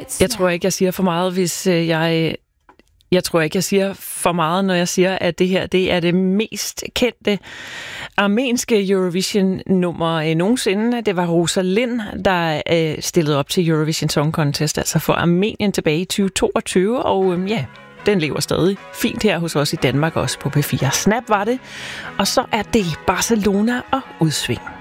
Jeg tror ikke, jeg siger for meget, hvis jeg tror ikke, jeg siger for meget, når jeg siger, at det her det er det mest kendte armenske Eurovision-nummer nogensinde. Det var Rosalind, der stillede op til Eurovision Song Contest, altså for Armenien tilbage i 2022, og den lever stadig fint her hos os i Danmark, også på P4. Snap var det, og så er det Barcelona og udsving.